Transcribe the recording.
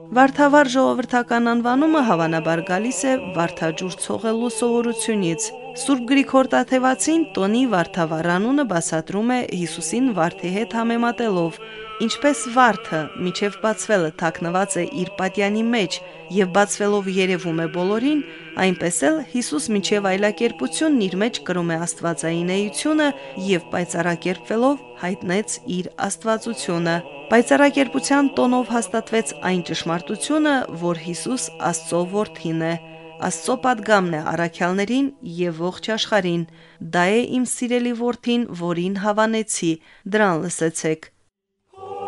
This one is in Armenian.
Վարդավառ ժողովրդական անվանումը հավանաբար գալիս է վարդաջուր ցողելու սովորությունից։ Սուրբ Գրիգոր Տաթևացին տոնի վարդավառ անունը բացատրում է Հիսուսին վարդի հետ համեմատելով, ինչպես վարդը միջև բացվելը թաքնված է իր պատյանի մեջ եւ բացվելով երևում է բոլորին, այնպես էլ Հիսուս միջև այլակերպությունն իր մեջ կրում է աստվածային էությունը եւ պայծառակերպվելով հայտնեց իր աստվածությունը։ Պայծառակերպության տոնով հաստատվեց այն ճշմարտությունը, որ Հիսուս Աստծո որդին է։ Աստծո պատգամն է առաքյալներին եւ ողջ աշխարհին։ Դա է իմ սիրելի որդին, որին հավանեցի, դրան լսեցեք։